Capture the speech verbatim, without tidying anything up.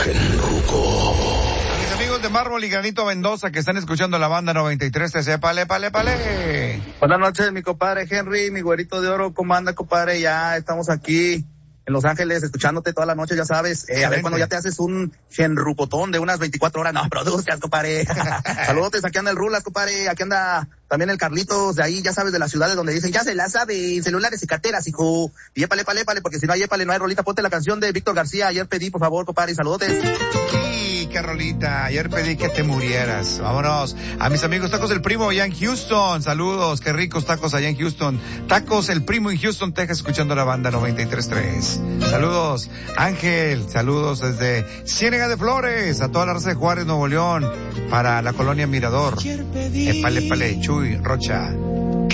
Genruco. Mis amigos de Mármol y Granito Mendoza que están escuchando la banda noventa y tres T C, pale, pale, pale. Buenas noches, mi compadre Henry, mi güerito de oro, ¿cómo anda, compadre? Ya estamos aquí en Los Ángeles escuchándote toda la noche, ya sabes. Eh, a ver cuando ya te haces un genrucotón de unas veinticuatro horas. No, produzcas, compadre. Saludos, aquí anda el Rulas, compadre. Aquí anda también el Carlitos, de ahí, ya sabes, de las ciudades donde dicen, ya se la sabe, celulares y carteras, hijo. Y épale, épale, épale, porque si no hay épale, no hay rolita. Ponte la canción de Víctor García. Ayer pedí, por favor, compadre, saludos. Sí, qué rolita. Ayer pedí que te murieras. Vámonos. A mis amigos Tacos del Primo allá en Houston. Saludos, qué ricos tacos allá en Houston. Tacos el Primo en Houston, Texas, escuchando la banda noventa y tres tres. Saludos, Ángel. Saludos desde Ciénega de Flores. A toda la raza de Juárez, Nuevo León. Para la colonia Mirador. Epale, epale, Chuy, Rocha.